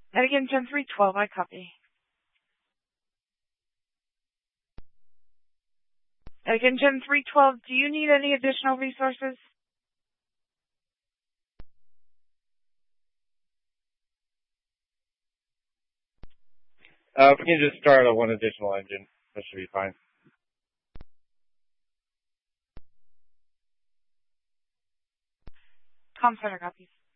And again, Gen 312, I copy. And again, Gen 312, do you need any additional resources? We can just start on one additional engine. That should be fine. Comm Center copies.